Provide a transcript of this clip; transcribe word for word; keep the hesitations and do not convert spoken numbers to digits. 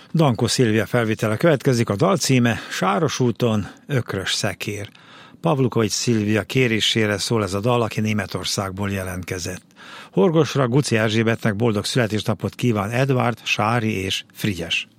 Danko Szilvia felvétele következik, a dal címe Sáros úton, ökrös szekér. Pavlukovics Szilvia kérésére szól ez a dal, aki Németországból jelentkezett. Horgosra Guci Erzsébetnek boldog születésnapot kíván Edvard, Sári és Frigyes.